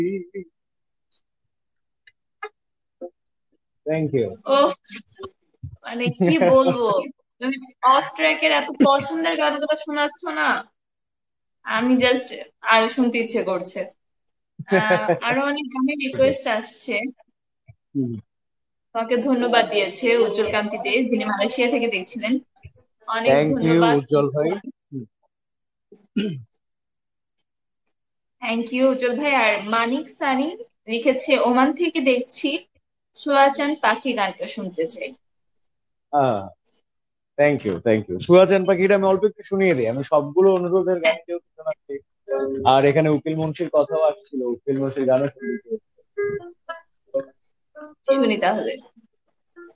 Thank you. ও, মানে কি বলবো, তুমি অফ ট্র্যাকের এত পছন্দের গানগুলো শোনাচ্ছ না, আমি জাস্ট আরো শুনতে ইচ্ছে করছে। আরো অনেক গানের রিকোয়েস্ট আসছে। তোমাকে ধন্যবাদ দিয়েছে উজ্জ্বল কান্তি দে, যিনি মালয়েশিয়া থেকে দেখছিলেন। অনেক থ্যাংক ইউ ধন্যবাদ। উজ্জ্বল ভাই। থ্যাংক ইউ উজ্জ্বল ভাই। আর মানিক সানি লিখেছে, ওমান থেকে দেখছি, সোয়াচান পাখি গানটা শুনতে চাই। Thank you, thank you. সুয়াচান পাখিটা আমি অল্প একটু শুনিয়ে দিই। আমি সবগুলো অনুরোধের গান হ্যাঁ, যেহেতু শোনাচ্ছি, আর এখানে উকিল মুন্সির কথাও আসছিল, উকিল মুন্সির গানও শুনতে। শুনি তাহলে।